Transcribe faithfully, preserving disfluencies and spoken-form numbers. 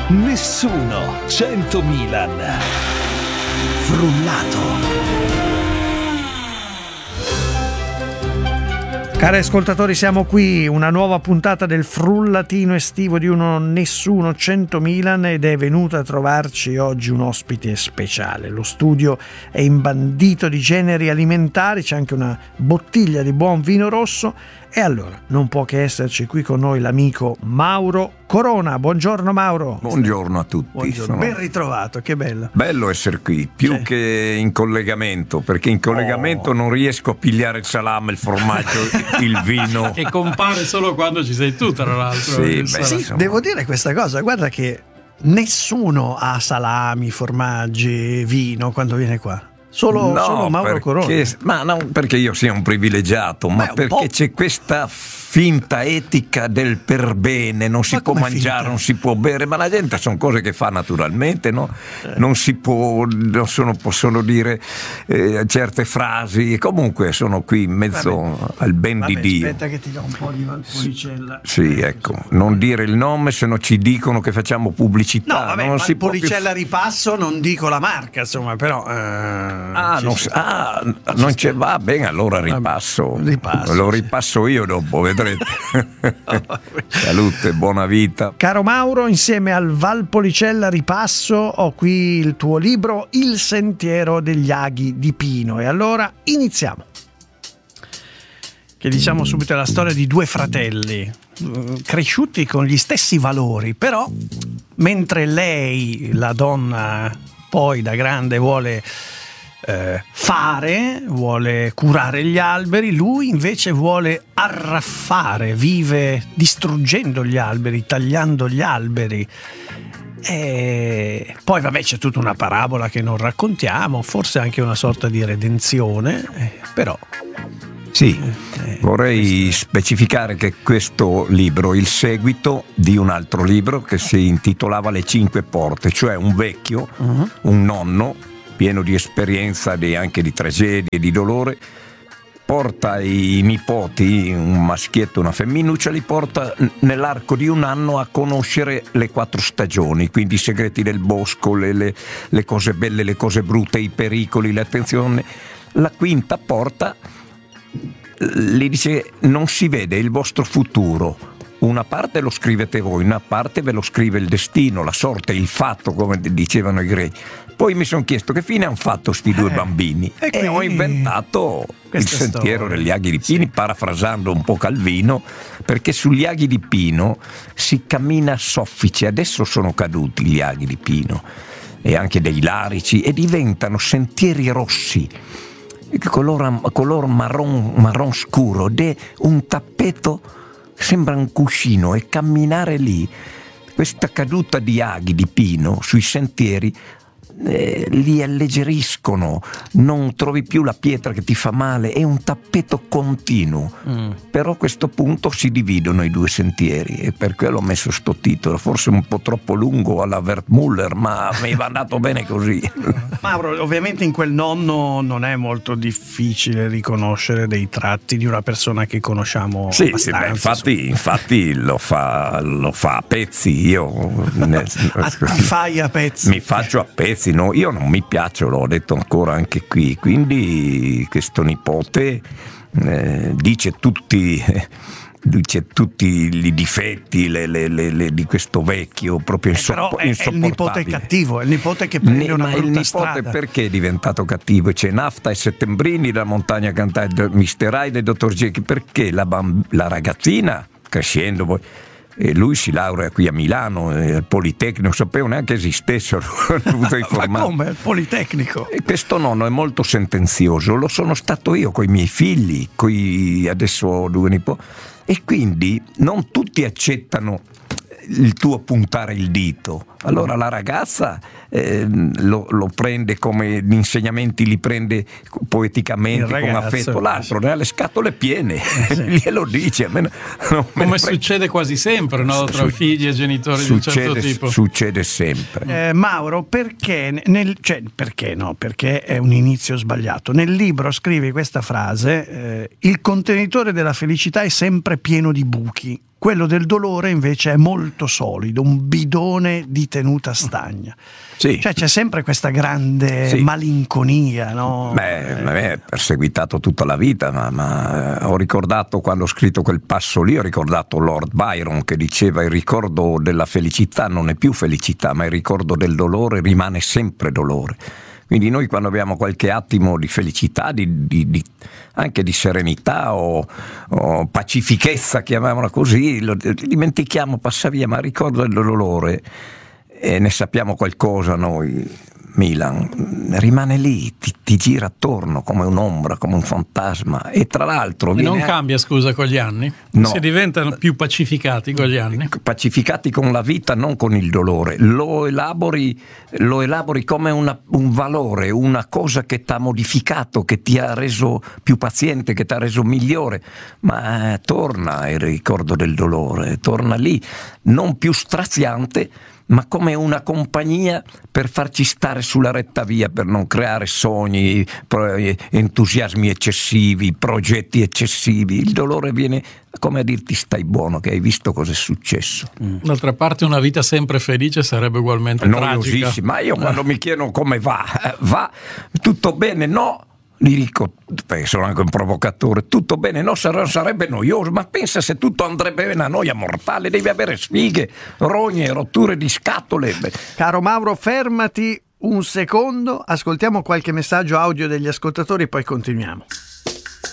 Nessuno cento Milan. Frullato. Cari ascoltatori, siamo qui, una nuova puntata del frullatino estivo di uno Nessuno cento Milan, ed è venuto a trovarci oggi un ospite speciale. Lo studio è imbandito di generi alimentari, c'è anche una bottiglia di buon vino rosso, e allora non può che esserci qui con noi l'amico Mauro Corona. Buongiorno Mauro. Buongiorno a tutti. Buongiorno. Sono... Ben ritrovato, che bello. Bello essere qui, più Sì. che in collegamento, perché in collegamento Oh. non riesco a pigliare il salame, il formaggio, il vino. Che compare solo quando ci sei tu, tra l'altro. Sì, Il beh, salame. Sì, insomma. devo dire questa cosa, guarda che nessuno ha salami, formaggi, vino quando viene qua. Solo, No, solo Mauro perché- Corona. Ma non perché io sia un privilegiato, ma Beh, un perché po'. c'è questa finta etica del per bene, non si Ma può come mangiare, finta? non si può bere, ma la gente sono cose che fa naturalmente, no? Non si può, non sono- possono dire eh, certe frasi, comunque sono qui in mezzo al ben Vabbè, di Dio. aspetta che ti do un po' di Valpolicella. Sì, ecco, non dire il nome, se no ci dicono che facciamo pubblicità. No, vabbè, non si può più- Valpolicella ripasso, non dico la marca, insomma, però... eh, Ah, ci non, sta. ah, non c'è, va bene, allora ripasso. ripasso, Lo sì. ripasso io dopo, vedrete. Salute, buona vita. Caro Mauro, insieme al Valpolicella ripasso ho qui il tuo libro Il sentiero degli aghi di Pino, e allora iniziamo. Che diciamo subito è la storia di due fratelli eh, cresciuti con gli stessi valori, però mentre lei, la donna, poi da grande vuole eh, fare, vuole curare gli alberi, lui invece vuole arraffare, vive distruggendo gli alberi, tagliando gli alberi. E poi vabbè, c'è tutta una parabola che non raccontiamo, forse anche una sorta di redenzione, eh, però Sì, eh, vorrei specificare che questo libro è il seguito di un altro libro che si intitolava Le Cinque Porte, cioè un vecchio, uh-huh. un nonno pieno di esperienza e anche di tragedie e di dolore, porta i nipoti, un maschietto e una femminuccia, li porta nell'arco di un anno a conoscere le quattro stagioni, quindi i segreti del bosco, le, le, le cose belle, le cose brutte, i pericoli, le attenzioni. La quinta porta gli dice: non si vede il vostro futuro, una parte lo scrivete voi, una parte ve lo scrive il destino, la sorte, il fatto, come dicevano i greci. Poi mi sono chiesto che fine hanno fatto sti due Eh, bambini e e ho quindi inventato il questa sentiero storia. degli aghi di Pino, Sì. parafrasando un po' Calvino, perché sugli aghi di Pino si cammina a soffice. Adesso sono caduti gli aghi di Pino e anche dei larici, e diventano sentieri rossi, color, color marron, marron scuro, ed è un tappeto, sembra un cuscino, e camminare lì, questa caduta di aghi di Pino sui sentieri eh, li alleggeriscono, non trovi più la pietra che ti fa male, è un tappeto continuo. Mm. Però a questo punto si dividono i due sentieri, e per quello ho messo sto titolo, forse un po' troppo lungo alla Wertmüller, ma mi va andato bene così. Mauro, ovviamente in quel nonno non è molto difficile riconoscere dei tratti di una persona che conosciamo Sì, sì, abbastanza. beh, infatti, infatti lo fa, lo fa a pezzi. Io ne- Ah, ti fai a pezzi. mi faccio a pezzi, no? Io non mi piaccio, l'ho detto ancora anche qui. Quindi questo nipote eh, dice tutti. Dice tutti i difetti le, le, le, le, di questo vecchio, proprio Eh, insoppo- però è, è il nipote insopportabile. cattivo, è il nipote che prende Ne- una ma il brutta nipote strada. perché è diventato cattivo? C'è Nafta e Settembrini, la montagna cantata, mister Hyde e dottor Jekyll. Perché la, bamb- la ragazzina, crescendo poi, e lui si laurea qui a Milano, eh, al Politecnico, non sapevo neanche esistessero. Ho dovuto Ma informare. come? Il Politecnico? E questo nonno è molto sentenzioso, lo sono stato io con i miei figli, coi, adesso ho due nipoti, e quindi non tutti accettano il tuo puntare il dito. Allora la ragazza eh, lo, lo prende come gli insegnamenti, li prende poeticamente, Il con ragazzo, affetto. L'altro ne ha le scatole piene, glielo dice. A me non me ne Come frega. succede quasi sempre, no? Tra Su- figli e genitori di un certo succede, tipo. succede sempre. Eh, Mauro, perché nel, cioè, perché no? Perché è un inizio sbagliato. Nel libro scrivi questa frase: eh, il contenitore della felicità è sempre pieno di buchi. quello del dolore invece è molto solido, un bidone di tenuta stagna. Sì. Cioè c'è sempre questa grande sì. malinconia, no? Beh, a me è perseguitato tutta la vita, ma, ma ho ricordato quando ho scritto quel passo lì, ho ricordato Lord Byron che diceva: il ricordo della felicità non è più felicità, ma il ricordo del dolore rimane sempre dolore. Quindi noi quando abbiamo qualche attimo di felicità, di, di, di, anche di serenità o, o pacifichezza, chiamiamola così, lo dimentichiamo, passa via, ma il ricordo del dolore, e ne sappiamo qualcosa noi, Milan, rimane lì, ti, ti gira attorno come un'ombra, come un fantasma, e tra l'altro e viene non a... cambia, scusa, con gli anni? No. Si diventano più pacificati con gli anni? Pacificati con la vita, non con il dolore. Lo elabori, lo elabori come una, un valore, una cosa che ti ha modificato, che ti ha reso più paziente, che ti ha reso migliore, ma eh, torna il ricordo del dolore, torna lì, non più straziante, ma come una compagnia per farci stare sulla retta via, per non creare sogni, entusiasmi eccessivi, progetti eccessivi. Il dolore viene come a dirti: stai buono, che hai visto cosa è successo. D'altra parte una vita sempre felice sarebbe ugualmente tragica. Ma io quando mi chiedono come va, va tutto bene? No. Gli dico, beh, sono anche un provocatore, tutto bene, no, sarebbe noioso, ma pensa se tutto andrebbe bene, a noia mortale, devi avere sfighe, rogne, rotture di scatole. Caro Mauro, fermati un secondo, ascoltiamo qualche messaggio audio degli ascoltatori, poi continuiamo.